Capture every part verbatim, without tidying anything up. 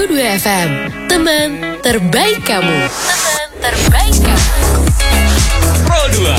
Pro dua F M, teman terbaik kamu. Teman terbaik kamu. Pro dua.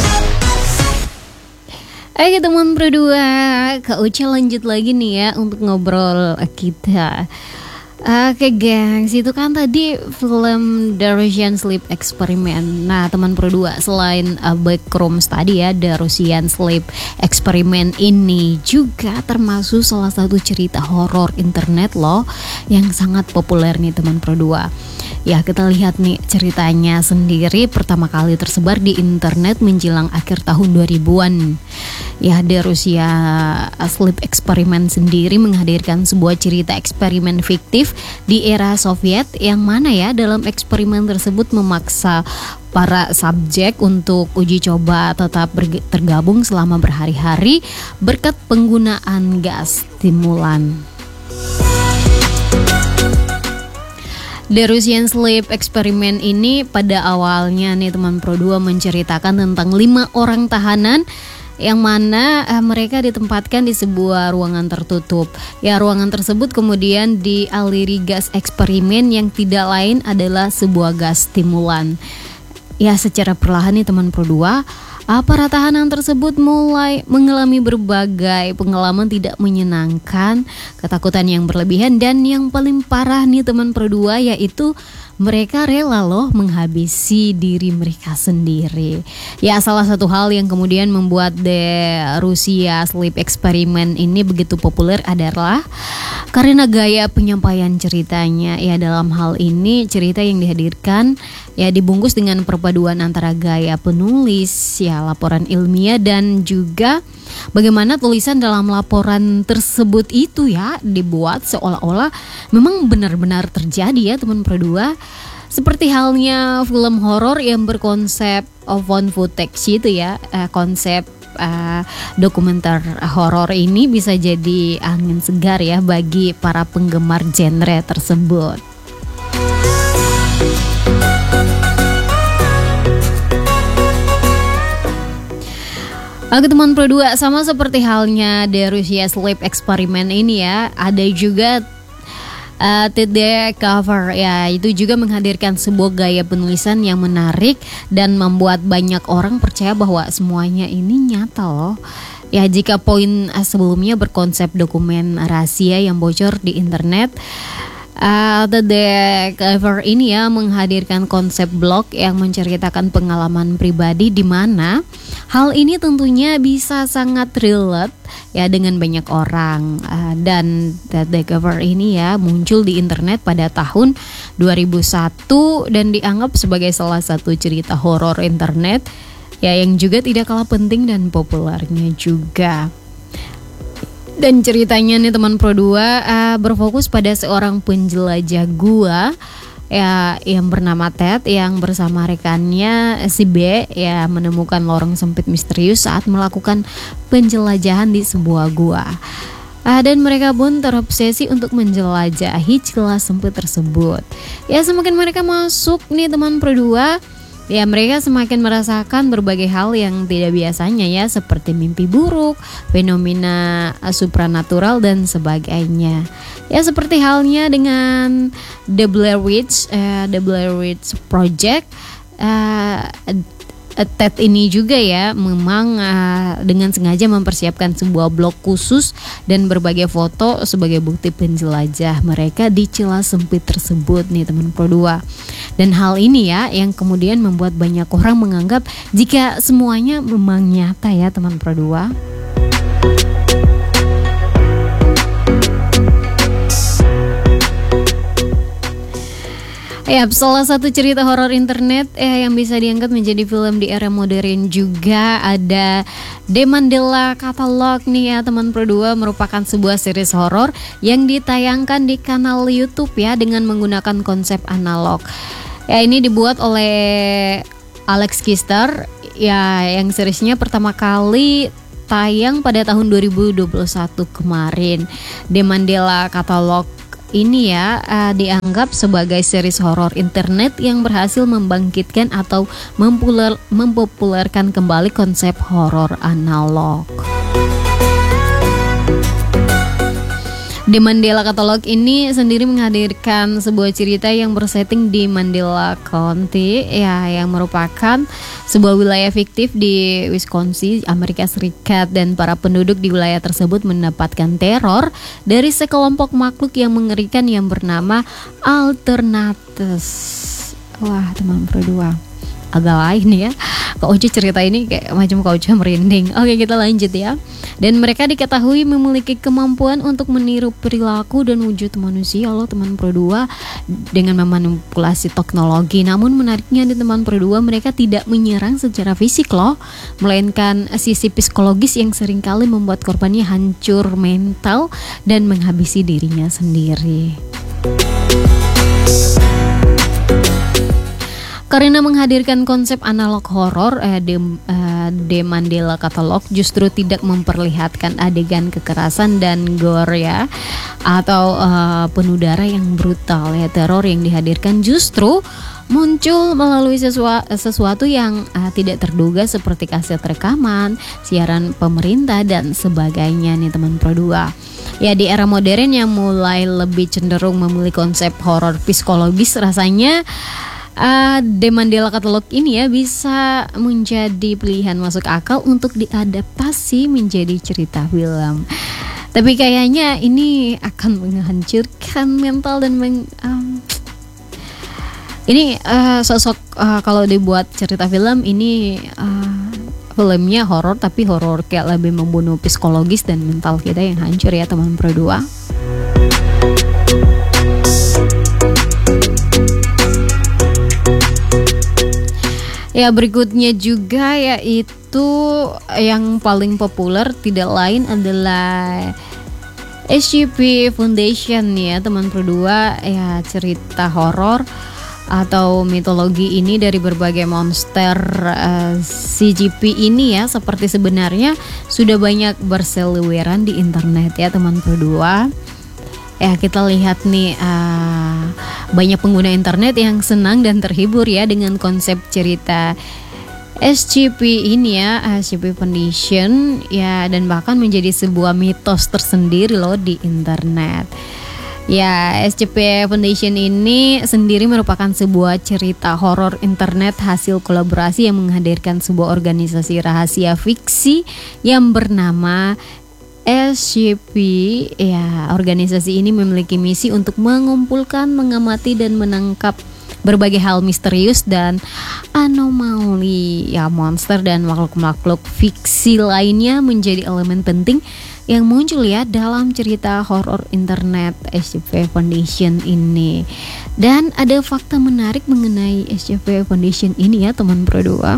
Oke teman Pro dua, Kak Uca lanjut lagi nih ya untuk ngobrol kita. Oke gengs, itu kan tadi film The Russian Sleep Experiment. Nah teman Pro dua, selain uh, Backrooms tadi ya, The Russian Sleep Experiment ini juga termasuk salah satu cerita horor internet loh yang sangat populer nih teman Pro dua. Ya kita lihat nih ceritanya sendiri pertama kali tersebar di internet menjelang akhir tahun dua ribuan. Ya The Russian Sleep Experiment sendiri menghadirkan sebuah cerita eksperimen fiktif di era Soviet yang mana ya dalam eksperimen tersebut memaksa para subjek untuk uji coba tetap berge- tergabung selama berhari-hari berkat penggunaan gas stimulan. The Russian Sleep Experiment ini pada awalnya nih teman Pro dua menceritakan tentang lima orang tahanan yang mana eh, mereka ditempatkan di sebuah ruangan tertutup. Ya ruangan tersebut kemudian dialiri gas eksperimen yang tidak lain adalah sebuah gas stimulan. Ya secara perlahan nih teman Pro dua, para tahanan tersebut mulai mengalami berbagai pengalaman tidak menyenangkan, ketakutan yang berlebihan, dan yang paling parah nih teman Pro dua yaitu mereka rela loh menghabisi diri mereka sendiri. Ya salah satu hal yang kemudian membuat The Russian Sleep Experiment ini begitu populer adalah karena gaya penyampaian ceritanya. Ya dalam hal ini cerita yang dihadirkan ya dibungkus dengan perpaduan antara gaya penulis, ya laporan ilmiah, dan juga bagaimana tulisan dalam laporan tersebut itu ya dibuat seolah-olah memang benar-benar terjadi ya teman Pro dua. Seperti halnya film horor yang berkonsep found footage itu ya, eh, konsep uh, dokumenter horor ini bisa jadi angin segar ya bagi para penggemar genre tersebut. Oke teman Pro dua, sama seperti halnya The Russian Sleep Experiment ini ya, ada juga uh, T D cover ya, itu juga menghadirkan sebuah gaya penulisan yang menarik dan membuat banyak orang percaya bahwa semuanya ini nyata loh. Ya jika poin uh, sebelumnya berkonsep dokumen rahasia yang bocor di internet, Uh, The Cover ini ya menghadirkan konsep blog yang menceritakan pengalaman pribadi di mana hal ini tentunya bisa sangat relate ya dengan banyak orang. Uh, dan The Cover ini ya muncul di internet pada tahun dua ribu satu dan dianggap sebagai salah satu cerita horor internet ya yang juga tidak kalah penting dan populernya juga. Dan ceritanya nih teman Pro dua uh, berfokus pada seorang penjelajah gua ya yang bernama Ted yang bersama rekannya si B ya menemukan lorong sempit misterius saat melakukan penjelajahan di sebuah gua. Uh, dan mereka pun terobsesi untuk menjelajahi celah sempit tersebut. Ya semakin mereka masuk nih teman Pro dua, ya mereka semakin merasakan berbagai hal yang tidak biasanya ya, seperti mimpi buruk, fenomena supranatural dan sebagainya. Ya seperti halnya dengan The Blair Witch, uh, The Blair Witch Project. Uh, Ted ini juga ya memang uh, dengan sengaja mempersiapkan sebuah blog khusus dan berbagai foto sebagai bukti penjelajah mereka di celah sempit tersebut nih teman Pro dua. Dan hal ini ya yang kemudian membuat banyak orang menganggap jika semuanya memang nyata ya teman Pro dua. Ya, salah satu cerita horor internet eh, yang bisa diangkat menjadi film di era modern juga ada The Mandela Catalog nih ya teman Pro dua, merupakan sebuah series horor yang ditayangkan di kanal YouTube ya dengan menggunakan konsep analog. Ya ini dibuat oleh Alex Kister ya yang seriesnya pertama kali tayang pada tahun dua ribu dua puluh satu kemarin. The Mandela Catalog ini ya uh, dianggap sebagai series horor internet yang berhasil membangkitkan atau mempuler, mempopulerkan kembali konsep horor analog. The Mandela Catalog ini sendiri menghadirkan sebuah cerita yang bersetting di Mandela County, ya, yang merupakan sebuah wilayah fiktif di Wisconsin, Amerika Serikat, dan para penduduk di wilayah tersebut mendapatkan teror dari sekelompok makhluk yang mengerikan yang bernama Alternates. Wah, teman berdua, agak lain ya. Kak Oce cerita ini kayak macam Kak Oce merinding. Oke, kita lanjut ya. Dan mereka diketahui memiliki kemampuan untuk meniru perilaku dan wujud manusia loh teman Pro dua dengan memanipulasi teknologi. Namun menariknya di teman Pro dua, mereka tidak menyerang secara fisik loh, melainkan sisi psikologis yang seringkali membuat korbannya hancur mental dan menghabisi dirinya sendiri. Karena menghadirkan konsep analog horor, eh, The, eh, The Mandela Catalog justru tidak memperlihatkan adegan kekerasan dan gore ya, atau eh, penuh darah yang brutal ya. Teror yang dihadirkan justru muncul melalui sesua, sesuatu yang uh, tidak terduga seperti kaset rekaman, siaran pemerintah dan sebagainya nih teman Pro dua. Ya, di era modern yang mulai lebih cenderung memilih konsep horor psikologis, rasanya Uh, The Mandela Catalog ini ya bisa menjadi pilihan masuk akal untuk diadaptasi menjadi cerita film. Tapi kayaknya ini akan menghancurkan mental dan meng, um, ini uh, sosok uh, kalau dibuat cerita film ini uh, filmnya horor, tapi horor kayak lebih membunuh psikologis dan mental kita yang hancur ya teman Pro dua. Ya, berikutnya juga yaitu yang paling populer tidak lain adalah S C P Foundation ya teman Pro dua, ya cerita horor atau mitologi ini dari berbagai monster uh, C G P ini ya seperti sebenarnya sudah banyak berseliweran di internet ya teman Pro dua. Ya, kita lihat nih uh, banyak pengguna internet yang senang dan terhibur ya dengan konsep cerita S C P ini ya, S C P Foundation ya, dan bahkan menjadi sebuah mitos tersendiri loh di internet. Ya, S C P Foundation ini sendiri merupakan sebuah cerita horor internet hasil kolaborasi yang menghadirkan sebuah organisasi rahasia fiksi yang bernama S C P. Ya, organisasi ini memiliki misi untuk mengumpulkan, mengamati dan menangkap berbagai hal misterius dan anomali ya, monster dan makhluk-makhluk fiksi lainnya menjadi elemen penting yang muncul ya dalam cerita horor internet S C P Foundation ini. Dan ada fakta menarik mengenai S C P Foundation ini ya teman Pro dua.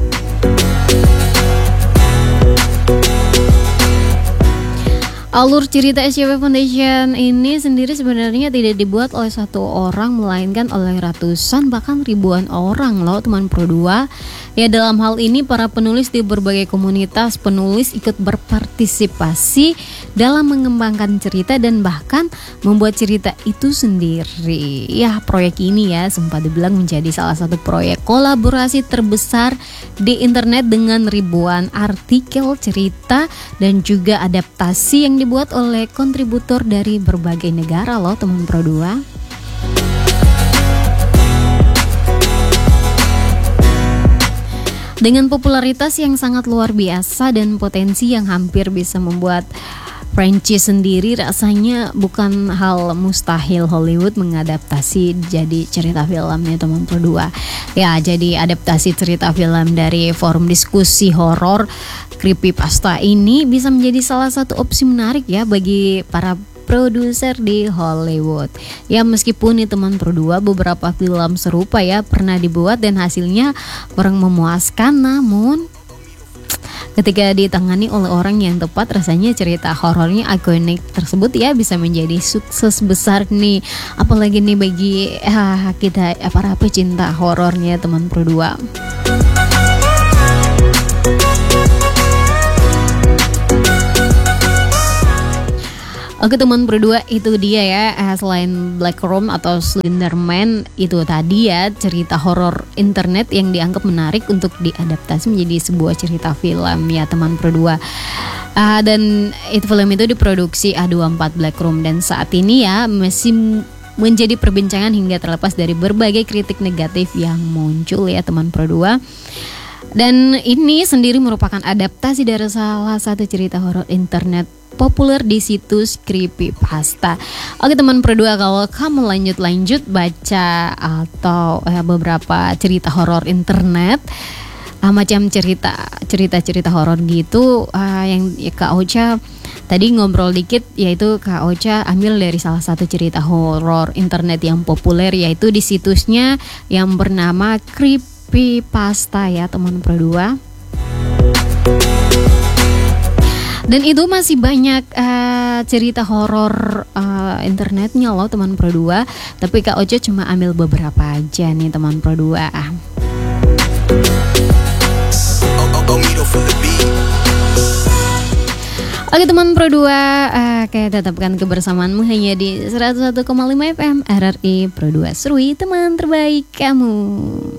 Alur cerita S C P Foundation ini sendiri sebenarnya tidak dibuat oleh satu orang, melainkan oleh ratusan bahkan ribuan orang loh teman Pro dua. Ya, dalam hal ini para penulis di berbagai komunitas penulis ikut berpartisipasi dalam mengembangkan cerita dan bahkan membuat cerita itu sendiri. Ya, proyek ini ya sempat dibilang menjadi salah satu proyek kolaborasi terbesar di internet dengan ribuan artikel, cerita dan juga adaptasi yang dibuat oleh kontributor dari berbagai negara loh teman Pro dua. Dengan popularitas yang sangat luar biasa dan potensi yang hampir bisa membuat franchise sendiri, rasanya bukan hal mustahil Hollywood mengadaptasi jadi cerita filmnya teman Pro dua. Ya, jadi adaptasi cerita film dari forum diskusi horor creepypasta ini bisa menjadi salah satu opsi menarik ya bagi para produser di Hollywood. Ya, meskipun nih teman Pro dua beberapa film serupa ya pernah dibuat dan hasilnya kurang memuaskan, namun ketika ditangani oleh orang yang tepat, rasanya cerita horornya ikonik tersebut ya bisa menjadi sukses besar nih, apalagi nih bagi ah, kita para pecinta horornya teman Pro dua. Oke teman Pro dua, itu dia ya, eh, selain Black Room atau Slenderman, itu tadi ya cerita horor internet yang dianggap menarik untuk diadaptasi menjadi sebuah cerita film ya teman Pro dua. Uh, dan itu film itu diproduksi A dua puluh empat Black Room dan saat ini ya masih menjadi perbincangan hingga terlepas dari berbagai kritik negatif yang muncul ya teman Pro dua. Dan ini sendiri merupakan adaptasi dari salah satu cerita horor internet populer di situs Creepypasta. Oke teman Pro dua, kalau kamu lanjut-lanjut baca atau eh, beberapa cerita horor internet, ah, macam cerita cerita-cerita horor gitu, ah, yang ya, Kak Ocha tadi ngobrol dikit, yaitu Kak Ocha ambil dari salah satu cerita horor internet yang populer, yaitu di situsnya yang bernama Creepypasta ya teman Pro dua. Dan itu masih banyak uh, cerita horor uh, internetnya loh teman Pro dua. Tapi Kak Ocha cuma ambil beberapa aja nih teman Pro dua. Oke teman Pro dua, uh, kayak tetapkan kebersamaanmu hanya di seratus satu koma lima F M R R I Pro dua, Serui teman terbaik kamu.